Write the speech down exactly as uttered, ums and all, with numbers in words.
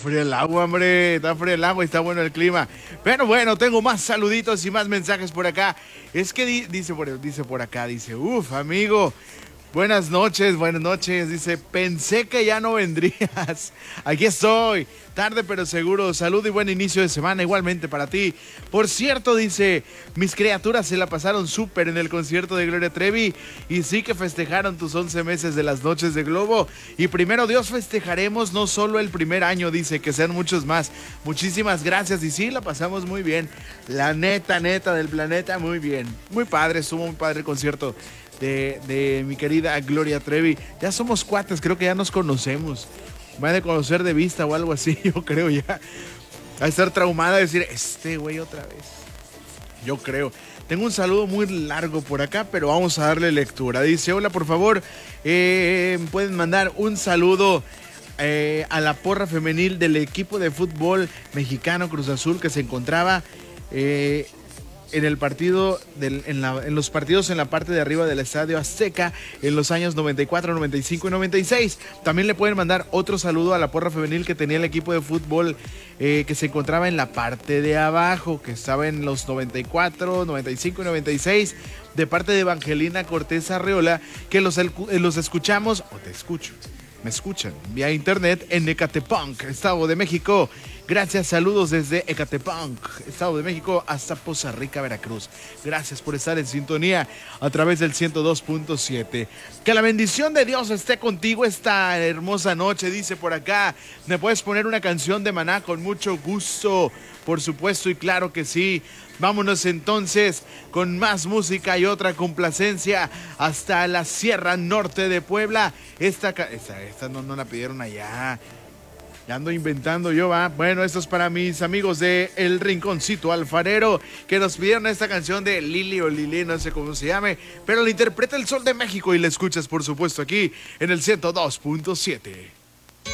frío el agua, hombre, está frío el agua y está bueno el clima. Pero bueno, tengo más saluditos y más mensajes por acá. Es que di, dice, por, dice por acá, dice, uff, amigo, buenas noches, buenas noches. Dice, pensé que ya no vendrías. Aquí estoy, tarde pero seguro. Salud y buen inicio de semana igualmente para ti. Por cierto, dice, mis criaturas se la pasaron súper en el concierto de Gloria Trevi y sí que festejaron tus once meses de las noches de Globo. Y primero Dios festejaremos no solo el primer año, dice, que sean muchos más. Muchísimas gracias y sí, la pasamos muy bien. La neta, neta del planeta, muy bien. Muy padre, estuvo muy padre el concierto de, de mi querida Gloria Trevi. Ya somos cuates, creo que ya nos conocemos. Me ha de conocer de vista o algo así, yo creo ya. Va a estar traumada de decir, este güey otra vez. Yo creo. Tengo un saludo muy largo por acá, pero vamos a darle lectura. Dice, hola, por favor, eh, pueden mandar un saludo eh, a la porra femenil del equipo de fútbol mexicano Cruz Azul que se encontraba eh, en el partido, del, en, la, en los partidos en la parte de arriba del Estadio Azteca en los años noventa y cuatro, noventa y cinco y noventa y seis. También le pueden mandar otro saludo a la porra femenil que tenía el equipo de fútbol eh, que se encontraba en la parte de abajo, que estaba en los noventa y cuatro, noventa y cinco y noventa y seis, de parte de Evangelina Cortés Arreola, que los, los escuchamos, o te escucho, me escuchan vía internet en Ecatepec, Estado de México. Gracias, saludos desde Ecatepec, Estado de México, hasta Poza Rica, Veracruz. Gracias por estar en sintonía a través del ciento dos punto siete. Que la bendición de Dios esté contigo esta hermosa noche, dice por acá. ¿Me puedes poner una canción de Maná? Con mucho gusto, por supuesto, y claro que sí. Vámonos entonces con más música y otra complacencia hasta la Sierra Norte de Puebla. Esta, esta, esta no, no la pidieron allá. Ya ando inventando yo, va. Bueno, esto es para mis amigos de El Rinconcito Alfarero, que nos pidieron esta canción de Lili o Lili, no sé cómo se llame, pero la interpreta el Sol de México y la escuchas, por supuesto, aquí en el ciento dos punto siete.